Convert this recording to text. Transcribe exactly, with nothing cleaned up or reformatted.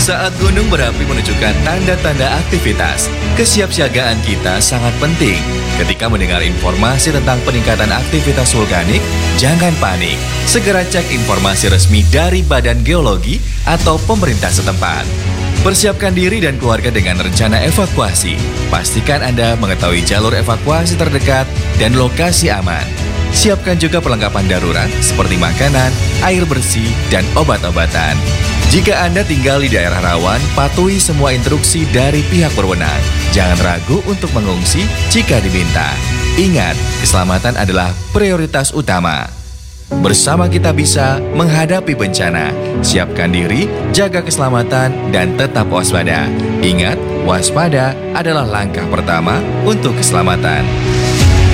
Saat gunung berapi menunjukkan tanda-tanda aktivitas, kesiapsiagaan kita sangat penting. Ketika mendengar informasi tentang peningkatan aktivitas vulkanik, jangan panik. Segera cek informasi resmi dari Badan Geologi atau pemerintah setempat. Persiapkan diri dan keluarga dengan rencana evakuasi. Pastikan Anda mengetahui jalur evakuasi terdekat dan lokasi aman. Siapkan juga perlengkapan darurat seperti makanan, air bersih, dan obat-obatan. Jika Anda tinggal di daerah rawan, patuhi semua instruksi dari pihak berwenang. Jangan ragu untuk mengungsi jika diminta. Ingat, keselamatan adalah prioritas utama. Bersama kita bisa menghadapi bencana. Siapkan diri, jaga keselamatan, dan tetap waspada. Ingat, waspada adalah langkah pertama untuk keselamatan.